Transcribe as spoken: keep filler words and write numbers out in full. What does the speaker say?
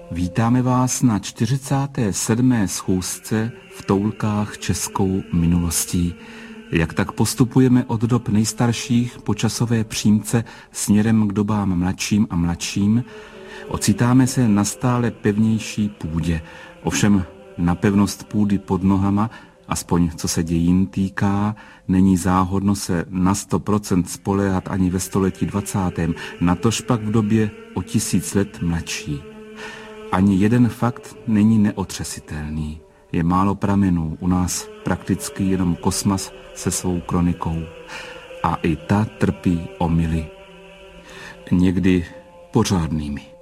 Vítáme vás na čtyřicáté sedmé schůzce v toulkách českou minulostí. Jak tak postupujeme od dob nejstarších po časové přímce směrem k dobám mladším a mladším, ocitáme se na stále pevnější půdě. Ovšem na pevnost půdy pod nohama, aspoň co se dějin týká, není záhodno se na sto procent spoléhat ani ve století dvacátém, natož pak v době o tisíc let mladší. Ani jeden fakt není neotřesitelný. Je málo pramenů, u nás prakticky jenom Kosmas se svou kronikou. A i ta trpí omyly. Někdy pořádnými.